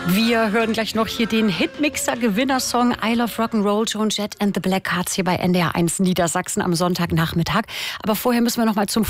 Wir hören gleich noch hier den Hitmixer-Gewinnersong I Love Rock'n'Roll, Joan Jett and the Blackhearts hier bei NDR 1 Niedersachsen am Sonntagnachmittag. Aber vorher müssen wir noch mal zum